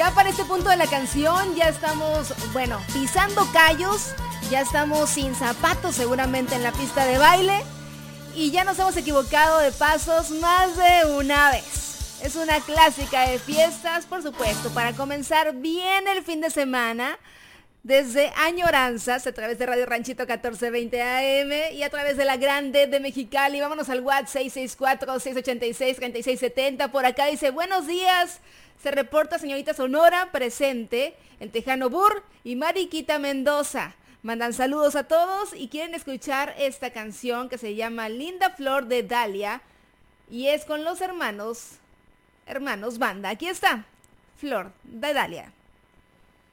Ya para este punto de la canción ya estamos, bueno, pisando callos, ya estamos sin zapatos seguramente en la pista de baile y ya nos hemos equivocado de pasos más de una vez. Es una clásica de fiestas, por supuesto, para comenzar bien el fin de semana. Desde Añoranzas, a través de Radio Ranchito 1420 AM y a través de la Grande de Mexicali. Vámonos al WhatsApp 664-686-3670. Por acá dice, buenos días. Se reporta señorita Sonora, presente, el Tejano Burr y Mariquita Mendoza. Mandan saludos a todos y quieren escuchar esta canción que se llama Linda Flor de Dalia. Y es con los hermanos Banda. Aquí está, Flor de Dalia.